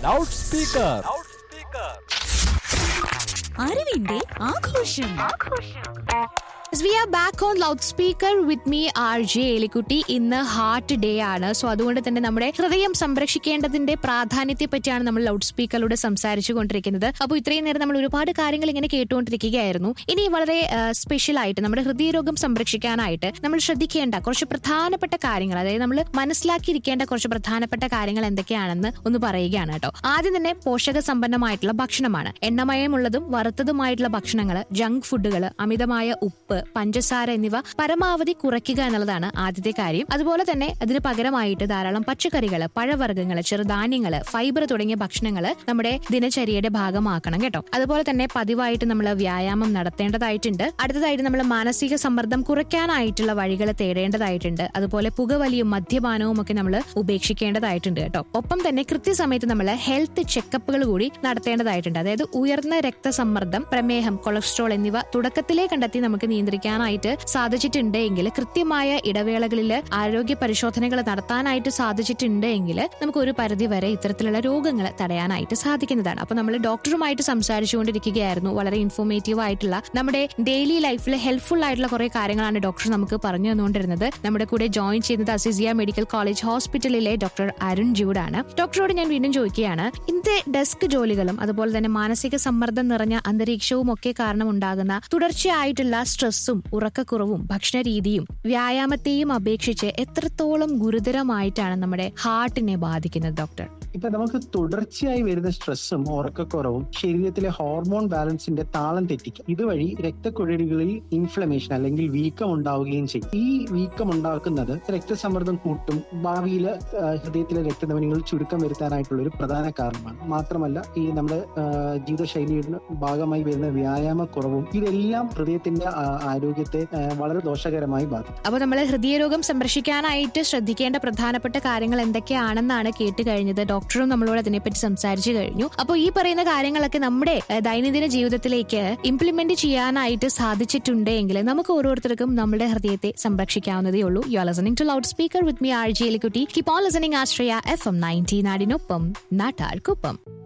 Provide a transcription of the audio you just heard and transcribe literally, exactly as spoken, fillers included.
Loud speaker. അറിവിന്റെ ആഘോഷം. We are back on loudspeaker with me R J എലിക്കുട്ടി. ഇന്ന് heart day ആണ്. So അതുകൊണ്ട് തന്നെ നമ്മുടെ ഹൃദയം സംരക്ഷിക്കേണ്ടതിന്റെ പ്രാധാന്യത്തെ പറ്റിയാണ് നമ്മൾ ലൗഡ് സ്പീക്കറിലൂടെ സംസാരിച്ചു കൊണ്ടിരിക്കുന്നത്. അപ്പോൾ ഇത്രയും നേരം നമ്മൾ ഒരുപാട് കാര്യങ്ങൾ ഇങ്ങനെ കേട്ടുകൊണ്ടിരിക്കുകയായിരുന്നു. ഇനി വളരെ സ്പെഷ്യൽ ആയിട്ട് നമ്മുടെ ഹൃദയരോഗം സംരക്ഷിക്കാനായിട്ട് നമ്മൾ ശ്രദ്ധിക്കേണ്ട കുറച്ച് പ്രധാനപ്പെട്ട കാര്യങ്ങൾ, അതായത് നമ്മൾ മനസ്സിലാക്കിയിരിക്കേണ്ട കുറച്ച് പ്രധാനപ്പെട്ട കാര്യങ്ങൾ എന്തൊക്കെയാണെന്ന് ഒന്ന് പറയുകയാണ് കേട്ടോ. ആദ്യം തന്നെ പോഷക സമ്പന്നമായിട്ടുള്ള ഭക്ഷണമാണ്. എണ്ണമയമുള്ളതും വറുത്തതുമായിട്ടുള്ള ഭക്ഷണങ്ങൾ, ജങ്ക് ഫുഡുകൾ, അമിതമായ ഉപ്പ്, പഞ്ചസാര എന്നിവ പരമാവധി കുറയ്ക്കുക എന്നുള്ളതാണ് ആദ്യത്തെ കാര്യം. അതുപോലെ തന്നെ അതിന് പകരമായിട്ട് ധാരാളം പച്ചക്കറികള്, പഴവർഗ്ഗങ്ങള്, ചെറുധാന്യങ്ങള്, ഫൈബർ തുടങ്ങിയ ഭക്ഷണങ്ങള് നമ്മുടെ ദിനചര്യയുടെ ഭാഗമാക്കണം കേട്ടോ. അതുപോലെ തന്നെ പതിവായിട്ട് നമ്മൾ വ്യായാമം നടത്തേണ്ടതായിട്ടുണ്ട്. അടുത്തതായിട്ട് നമ്മൾ മാനസിക സമ്മർദ്ദം കുറയ്ക്കാനായിട്ടുള്ള വഴികൾ തേടേണ്ടതായിട്ടുണ്ട്. അതുപോലെ പുകവലിയും മദ്യപാനവും ഒക്കെ നമ്മൾ ഉപേക്ഷിക്കേണ്ടതായിട്ടുണ്ട് കേട്ടോ. ഒപ്പം തന്നെ കൃത്യസമയത്ത് നമ്മൾ ഹെൽത്ത് ചെക്കപ്പുകൾ കൂടി നടത്തേണ്ടതായിട്ടുണ്ട്. അതായത് ഉയർന്ന രക്തസമ്മർദ്ദം, പ്രമേഹം, കൊളസ്ട്രോൾ എന്നിവ തുടക്കത്തിലേ കണ്ടെത്തി നമുക്ക് നിയന്ത്രിക്കാനായിട്ട് സാധിച്ചിട്ടുണ്ട് എങ്കിൽ, കൃത്യമായ ഇടവേളകളിൽ ആരോഗ്യ പരിശോധനകൾ നടത്താനായിട്ട് സാധിച്ചിട്ടുണ്ട് എങ്കിൽ നമുക്ക് ഒരു പരിധി വരെ ഇത്തരത്തിലുള്ള രോഗങ്ങൾ തടയാനായിട്ട് സാധിക്കുന്നതാണ്. അപ്പൊ നമ്മൾ ഡോക്ടറുമായിട്ട് സംസാരിച്ചുകൊണ്ടിരിക്കുകയായിരുന്നു. വളരെ ഇൻഫോർമേറ്റീവ് ആയിട്ടുള്ള നമ്മുടെ ഡെയിലി ലൈഫിൽ ഹെൽപ്ഫുൾ ആയിട്ടുള്ള കുറെ കാര്യങ്ങളാണ് ഡോക്ടർ നമുക്ക് പറഞ്ഞു തന്നുകൊണ്ടിരുന്നത്. നമ്മുടെ കൂടെ ജോയിൻ ചെയ്യുന്നത് അസിസിയ മെഡിക്കൽ കോളേജ് ഹോസ്പിറ്റലിലെ ഡോക്ടർ അരുൺ ജൂഡാണ്. ഡോക്ടറോട് ഞാൻ വീണ്ടും ചോദിക്കുകയാണ്, ഇന്നത്തെ ഡെസ്ക് ജോലികളും അതുപോലെ തന്നെ മാനസിക സമ്മർദ്ദം നിറഞ്ഞ അന്തരീക്ഷവും ഒക്കെ കാരണം ഉണ്ടാകുന്ന തുടർച്ചയായിട്ടുള്ള സ്ട്രെസ്സും ഉറക്കക്കുറവും ഭക്ഷണരീതിയും വ്യായാമത്തെയും അപേക്ഷിച്ച് എത്രത്തോളം ഗുരുതരമായിട്ടാണ് നമ്മുടെ ഹാർട്ടിനെ ബാധിക്കുന്നത് ഡോക്ടർ? ഇപ്പൊ നമുക്ക് തുടർച്ചയായി വരുന്ന സ്ട്രെസ്സും ഉറക്കക്കുറവും ശരീരത്തിലെ ഹോർമോൺ ബാലൻസിന്റെ താളം തെറ്റിക്കും. ഇതുവഴി രക്തക്കുഴലുകളിൽ ഇൻഫ്ലമേഷൻ അല്ലെങ്കിൽ വീക്കം ഉണ്ടാവുകയും ചെയ്യും. ഈ വീക്കം ഉണ്ടാക്കുന്നത് രക്തസമ്മർദ്ദം കൂട്ടും, ഭാവിയിൽ ഹൃദയത്തിലെ രക്തധമനികൾ ചുരുക്കം വരുത്താനായിട്ടുള്ള ഒരു പ്രധാന കാരണമാണ്. മാത്രമല്ല ഈ നമ്മുടെ ജീവിതശൈലിയുടെ ഭാഗമായി വരുന്ന വ്യായാമക്കുറവും ഇതെല്ലാം ഹൃദയത്തിന്റെ ആരോഗ്യത്തെ വളരെ ദോഷകരമായി ബാധിക്കും. അപ്പൊ നമ്മൾ ഹൃദയരോഗം സംരക്ഷിക്കാനായിട്ട് ശ്രദ്ധിക്കേണ്ട പ്രധാനപ്പെട്ട കാര്യങ്ങൾ എന്തൊക്കെയാണെന്നാണ് കേട്ട് കഴിഞ്ഞത്. ഡോക്ടറും നമ്മളോട് അതിനെപ്പറ്റി സംസാരിച്ചു കഴിഞ്ഞു. അപ്പോൾ ഈ പറയുന്ന കാര്യങ്ങളൊക്കെ നമ്മുടെ ദൈനംദിന ജീവിതത്തിലേക്ക് ഇംപ്ലിമെന്റ് ചെയ്യാനായിട്ട് സാധിച്ചിട്ടുണ്ട് എങ്കിൽ നമുക്ക് ഓരോരുത്തർക്കും നമ്മുടെ ഹൃദയത്തെ സംരക്ഷിക്കാവുന്നതേ ഉള്ളൂ. You are listening to loud speaker with me R J എലിക്കുട്ടി. Keep on listening Ashraya F M ninety. നാടിനൊപ്പം നാട്ടാർക്കൊപ്പം.